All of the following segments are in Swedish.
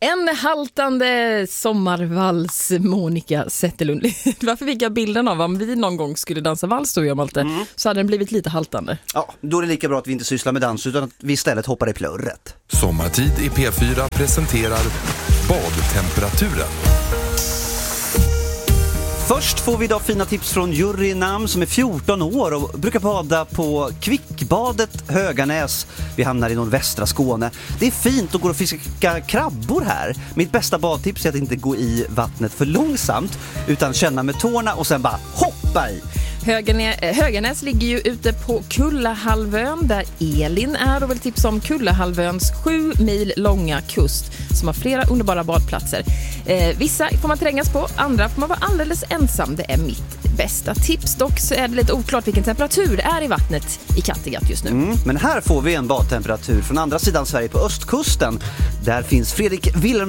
En haltande sommarvals, Monica Zetterlund. Varför fick jag bilden av om vi någon gång skulle dansa vals då, Malte? Så hade den blivit lite haltande. Ja, då är det lika bra att vi inte sysslar med dans utan att vi istället hoppar i plurret. Sommartid i P4 presenterar badtemperaturen. Först får vi idag fina tips från Jurynam som är 14 år och brukar bada på Kvickbadet Höganäs. Vi hamnar i nordvästra Skåne. Det är fint och går att fiska krabbor här. Mitt bästa badtips är att inte gå i vattnet för långsamt utan känna med tårna och sen bara hoppa i. Höganäs ligger ju ute på Kullahalvön där Elin är och vill tipsa om Kullahalvöns 7 mil långa kust som har flera underbara badplatser. Vissa får man trängas på, andra får man vara alldeles ensam. Det är mitt bästa tips. Dock så är det lite oklart vilken temperatur det är i vattnet i Kattegatt just nu. Men här får vi en badtemperatur från andra sidan Sverige på östkusten. Där finns Fredrik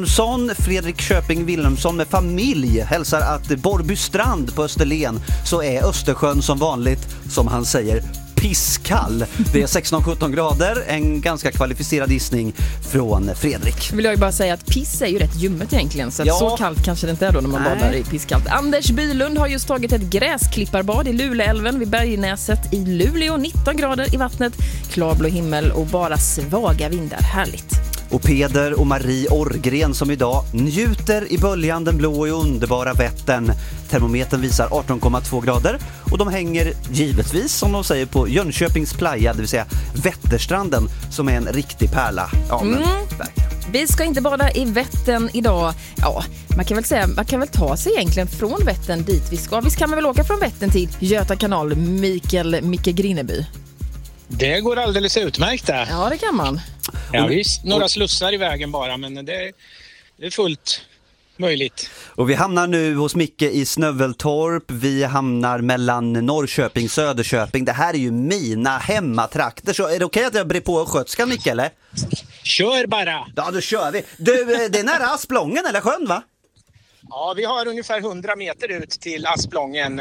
Köping Wilhelmsson med familj. Hälsar att Borrby strand på Österlen så är Östersjön som vanligt, som han säger, pisskall. Det är 16-17 grader, en ganska kvalificerad gissning från Fredrik. Vill jag ju bara säga att piss är ju rätt ljummet egentligen, så att så kallt kanske det inte är då när man badar i pisskallt. Anders Bylund har just tagit ett gräsklipparbad i Luleälven vid Bergnäset i Luleå, 19 grader i vattnet, klarblå himmel och bara svaga vindar, härligt. Och Peder och Marie Orgren som idag njuter i böljan den blå och underbara Vättern. Termometern visar 18,2 grader och de hänger givetvis, som de säger, på Jönköpings playa, det vill säga Vätterstranden, som är en riktig pärla. Ja, men verkligen. Vi ska inte bada i Vättern idag. Ja, man kan väl ta sig egentligen från Vättern dit vi ska. Visst kan man väl åka från Vättern till Göta kanal, Micke Grinneby? Det går alldeles utmärkt där. Ja, det kan man. Ja, visst, några slussar i vägen bara, men det är fullt möjligt. Och vi hamnar nu hos Micke i Snöveltorp. Vi hamnar mellan Norrköping och Söderköping. Det här är ju mina hemmatrakter. Så är det okej att jag blir på skötskan, Micke, eller? Kör bara! Ja, då kör vi. Du, det är nära Asplången eller sjön, va? Ja, vi har ungefär 100 meter ut till Asplången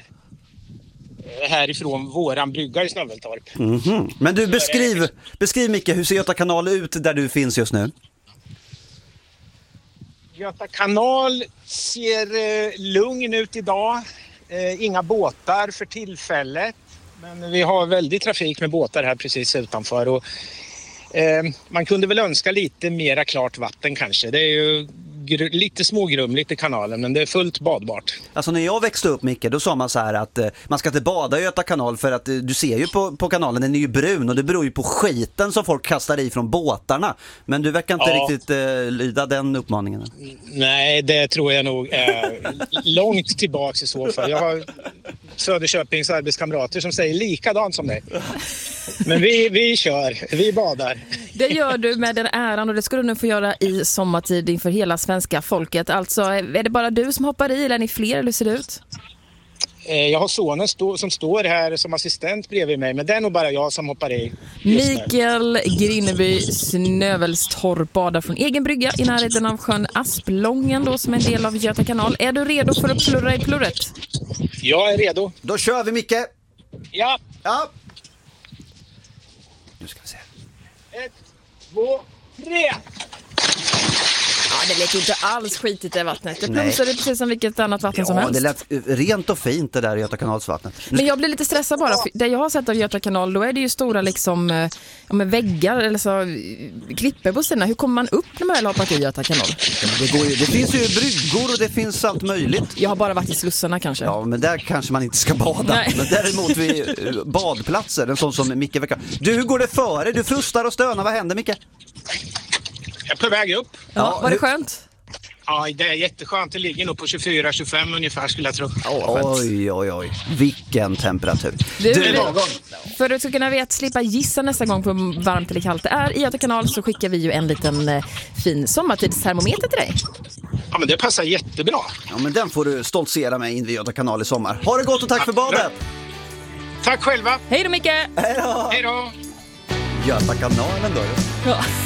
härifrån våran brygga i Snöveltorp. Men du, beskriv Micke, hur ser Göta kanal ut där du finns just nu? Göta kanal ser lugn ut idag. Inga båtar för tillfället. Men vi har väldigt trafik med båtar här precis utanför. Och, man kunde väl önska lite mera klart vatten kanske. Det är ju lite smågrumligt i kanalen, men det är fullt badbart. Alltså när jag växte upp, Micke, då sa man så här att man ska inte bada i Göta kanal för att du ser ju på kanalen, den är ju brun och det beror ju på skiten som folk kastar i från båtarna. Men du verkar inte riktigt lyda den uppmaningen. Nej, det tror jag nog långt tillbaks i så fall. Jag har Söderköpings arbetskamrater som säger likadant som dig. Men vi kör, vi badar. Det gör du med den äran och det ska du nu få göra i sommartid inför hela svenska folket. Alltså, är det bara du som hoppar i eller är ni fler, eller hur ser det ut? Jag har sonen som står här som assistent bredvid mig, men det är nog bara jag som hoppar i. Mikael Grinneby, Snöveltorp, badar från egen brygga i närheten av sjön Asplången då, som är en del av Göta kanal. Är du redo för att plurra i plurret? Jag är redo. Då kör vi, Micke! Ja! Nu ska vi se. 1, 2, 3! Ja, det lät ju inte alls skitigt i vattnet. Det plumsade precis som vilket annat vatten som helst. Det lät rent och fint det där Göta kanalsvattnet. Men jag blir lite stressad bara. För det jag har sett av Göta kanal, då är det ju stora liksom, med väggar eller så klipper på sidan. Hur kommer man upp när man väl har hoppat i Göta kanal? Det finns ju bryggor och det finns allt möjligt. Jag har bara varit i slussarna kanske. Ja, men där kanske man inte ska bada. Nej. Men däremot vid badplatser, en sån som Micke verkar. Du, hur går det före? Du frustar och stönar. Vad händer, Micke? Jag är på väg upp. Ja, var det skönt? Ja, det är jätteskönt. Det ligger nog på 24-25 ungefär, skulle jag tro. Oj. Vilken temperatur. För att du ska kunna slippa gissa nästa gång på hur varmt eller kallt det är i Göta kanal, så skickar vi ju en liten fin sommartidstermometer till dig. Ja, men det passar jättebra. Ja, men den får du stoltsera med in vid Göta kanal i sommar. Ha det gott och tack för badet. Tack själva. Hej då, Micke. Hej då. Göta kanalen då. Ja.